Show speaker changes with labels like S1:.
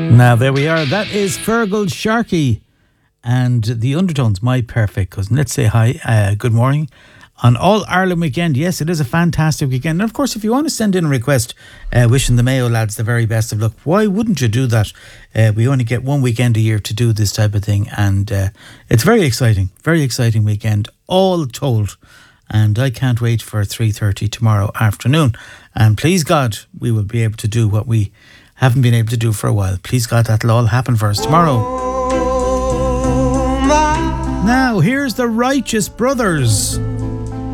S1: Now, there we are. That is Fergal Sharkey and the Undertones, My Perfect Cousin. Let's say hi, good morning on All Ireland weekend. Yes, it is a fantastic weekend. And of course, if you want to send in a request wishing the Mayo lads the very best of luck, why wouldn't you do that? We only get one weekend a year to do this type of thing, and it's very exciting weekend, all told. And I can't wait for 3:30 tomorrow afternoon. And please God, we will be able to do what we haven't been able to do for a while. Please God, that'll all happen for us tomorrow. Now, here's the Righteous Brothers.